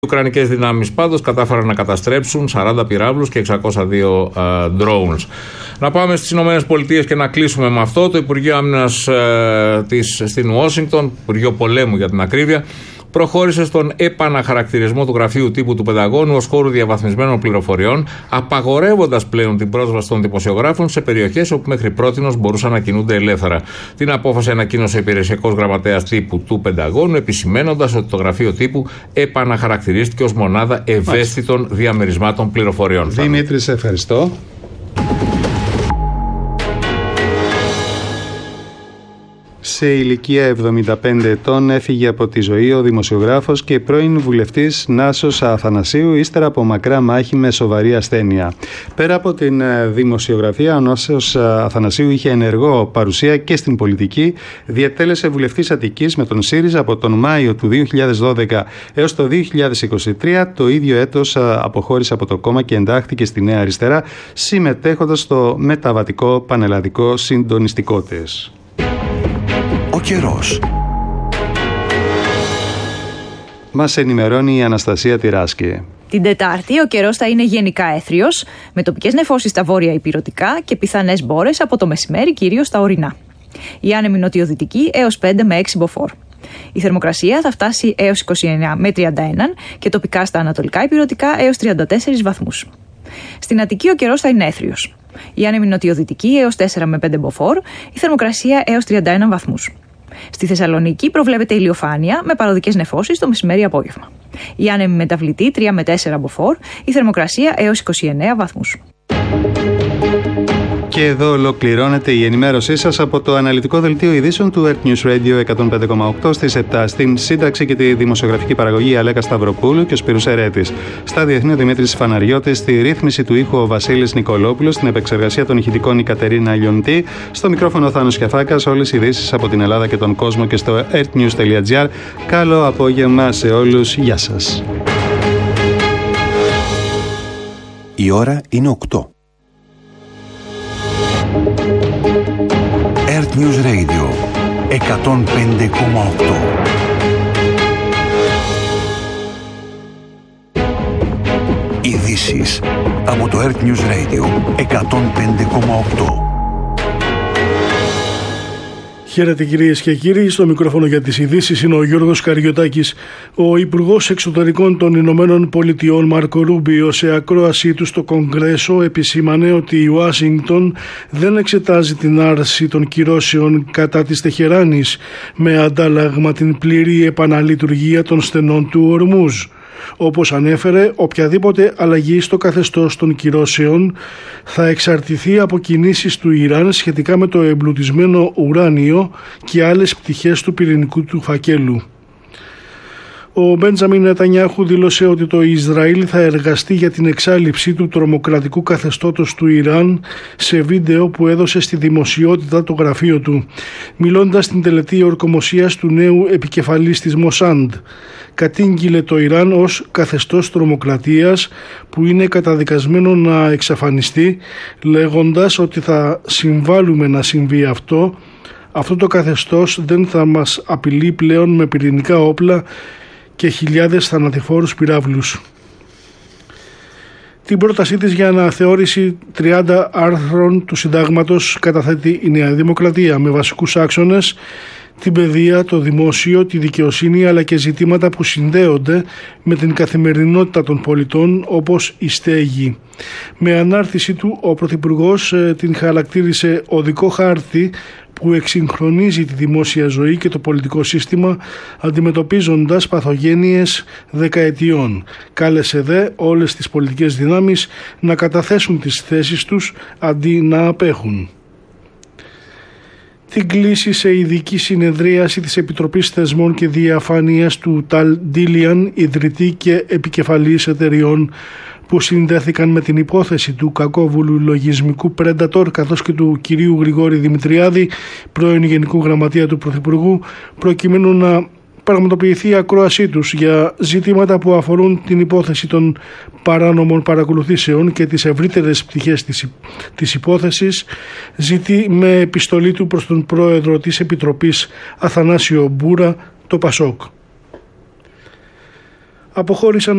Οι Ουκρανικές δυνάμεις πάντως κατάφεραν να καταστρέψουν 40 πυράβλους και 602 drones. Να πάμε στις Ηνωμένες Πολιτείες και να κλείσουμε με αυτό. Το Υπουργείο Άμυνας στην Ουάσιγκτον, Υπουργείο Πολέμου για την ακρίβεια, προχώρησε στον επαναχαρακτηρισμό του γραφείου τύπου του Πενταγώνου ως χώρου διαβαθμισμένων πληροφοριών, απαγορεύοντας πλέον την πρόσβαση των δημοσιογράφων σε περιοχές όπου μέχρι πρότινος μπορούσαν να κινούνται ελεύθερα. Την απόφαση ανακοίνωσε ο υπηρεσιακός γραμματέας τύπου του Πενταγώνου, επισημαίνοντας ότι το γραφείο τύπου επαναχαρακτηρίστηκε ως μονάδα ευαίσθητων διαμερισμάτων πληροφοριών. Δημήτρη, σε ευχαριστώ. Σε ηλικία 75 ετών έφυγε από τη ζωή ο δημοσιογράφος και πρώην βουλευτής Νάσος Αθανασίου ύστερα από μακρά μάχη με σοβαρή ασθένεια. Πέρα από την δημοσιογραφία, ο Νάσος Αθανασίου είχε ενεργό παρουσία και στην πολιτική. Διετέλεσε βουλευτής Αττικής με τον ΣΥΡΙΖΑ από τον Μάιο του 2012 έως το 2023. Το ίδιο έτος αποχώρησε από το κόμμα και εντάχθηκε στη Νέα Αριστερά, συμμετέχοντας στο μεταβατικό πανελλαδικό συντονιστικό της. Ο καιρός. Μας ενημερώνει η Αναστασία Τυράσκη. Την Τετάρτη ο καιρός θα είναι γενικά έθριος, με τοπικές νεφώσεις στα βόρεια ηπειρωτικά και πιθανές μπόρες από το μεσημέρι κυρίως στα ορεινά. Η άνεμη νοτιοδυτική έως 5 με 6 μποφόρ. Η θερμοκρασία θα φτάσει έως 29 με 31 και τοπικά στα ανατολικά ηπειρωτικά έως 34 βαθμούς. Στην Αττική ο καιρός θα είναι έθριος. Η άνεμη νοτιοδυτική έως 4 με 5 μποφόρ, η θερμοκρασία έως 31 βαθμούς. Στη Θεσσαλονίκη προβλέπεται ηλιοφάνεια με παροδικές νεφώσεις το μεσημέρι απόγευμα. Η άνεμη μεταβλητή 3 με 4 μποφόρ, η θερμοκρασία έως 29 βαθμούς. Και εδώ ολοκληρώνεται η ενημέρωσή σας από το αναλυτικό δελτίο ειδήσεων του Earth News Radio 105,8 στις 7. Στην σύνταξη και τη δημοσιογραφική παραγωγή Αλέκα Σταυροπούλου και ο Σπύρους Ερέτης. Στα διεθνή ο Δημήτρης Φαναριώτης, στη ρύθμιση του ήχου ο Βασίλης Νικολόπουλος, στην επεξεργασία των ηχητικών η Κατερίνα Λιοντή, στο μικρόφωνο ο Θάνος Κιαφάκας. Όλες οι ειδήσεις από την Ελλάδα και τον κόσμο και στο earthnews.gr. Καλό απόγευμα σε όλους. Γεια σας. Η ώρα είναι 8. Earth News Radio 105,8. Ειδήσεις από το Earth News Radio 105,8. Χαίρετε κυρίες και κύριοι, στο μικρόφωνο για τις ειδήσεις είναι ο Γιώργος Καριωτάκης. Ο Υπουργός Εξωτερικών των Ηνωμένων Πολιτειών Μάρκο Ρούμπιο σε ακρόασή του στο Κογκρέσο επισήμανε ότι η Ουάσιγκτον δεν εξετάζει την άρση των κυρώσεων κατά της Τεχεράνης με αντάλλαγμα την πλήρη επαναλειτουργία των στενών του Ορμούζ. Όπως ανέφερε, οποιαδήποτε αλλαγή στο καθεστώς των κυρώσεων θα εξαρτηθεί από κινήσεις του Ιράν σχετικά με το εμπλουτισμένο ουράνιο και άλλες πτυχές του πυρηνικού του φακέλου. Ο Μπέντζαμιν Νετανιάχου δήλωσε ότι το Ισραήλ θα εργαστεί για την εξάλληψη του τρομοκρατικού καθεστώτος του Ιράν σε βίντεο που έδωσε στη δημοσιότητα το γραφείο του, μιλώντας στην τελετή ορκομοσίας του νέου επικεφαλής της Μοσάντ. Κατήγγειλε το Ιράν ως καθεστώς τρομοκρατίας που είναι καταδικασμένο να εξαφανιστεί, λέγοντας ότι θα συμβάλλουμε να συμβεί αυτό. Αυτό το καθεστώς δεν θα μας απειλεί πλέον με πυρηνικά όπλα και χιλιάδες θανατηφόρους πυράβλους. Την πρότασή της για αναθεώρηση 30 άρθρων του συντάγματος καταθέτει η Νέα Δημοκρατία με βασικούς άξονες την παιδεία, το δημόσιο, τη δικαιοσύνη αλλά και ζητήματα που συνδέονται με την καθημερινότητα των πολιτών όπως η στέγη. Με ανάρτηση του ο Πρωθυπουργός την χαρακτήρισε οδικό χάρτη που εξυγχρονίζει τη δημόσια ζωή και το πολιτικό σύστημα αντιμετωπίζοντας παθογένειες δεκαετιών. Κάλεσε δε όλες τις πολιτικές δυνάμεις να καταθέσουν τις θέσεις τους αντί να απέχουν. Την κλήση σε ειδική συνεδρίαση της Επιτροπής Θεσμών και Διαφάνειας του Ταλ Ντίλιαν, ιδρυτή και επικεφαλής εταιριών που συνδέθηκαν με την υπόθεση του κακόβουλου λογισμικού Predator, καθώς και του κυρίου Γρηγόρη Δημητριάδη, πρώην Γενικού Γραμματεία του Πρωθυπουργού, προκειμένου να πραγματοποιηθεί η ακρόασή τους για ζητήματα που αφορούν την υπόθεση των παράνομων παρακολουθήσεων και τις ευρύτερες πτυχές της υπόθεσης, ζητεί με επιστολή του προς τον πρόεδρο της Επιτροπής Αθανάσιο Μπούρα το Πασόκ. Αποχώρησαν